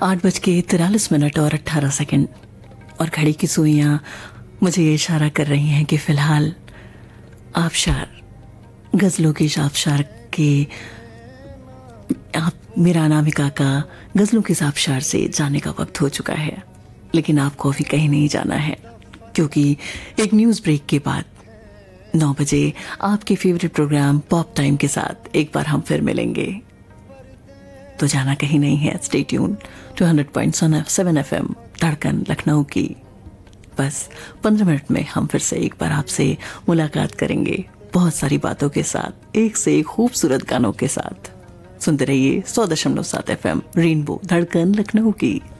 8:43 और 18 सेकंड और घड़ी की सुइयां मुझे ये इशारा कर रही हैं कि फिलहाल आबशार, गजलों के इस आबशार के आप मेरा अनामिका का गजलों के इस आबशार से जाने का वक्त हो चुका है। लेकिन आपको अभी कहीं नहीं जाना है, क्योंकि एक न्यूज ब्रेक के बाद 9 बजे आपके फेवरेट प्रोग्राम पॉप टाइम के साथ एक बार हम फिर मिलेंगे। तो जाना कहीं नहीं है। स्टे ट्यून टू 100.7 FM धड़कन लखनऊ की। बस 15 मिनट में हम फिर से एक बार आपसे मुलाकात करेंगे, बहुत सारी बातों के साथ, एक से एक खूबसूरत गानों के साथ। सुनते रहिए 100.7 FM रेनबो धड़कन लखनऊ की।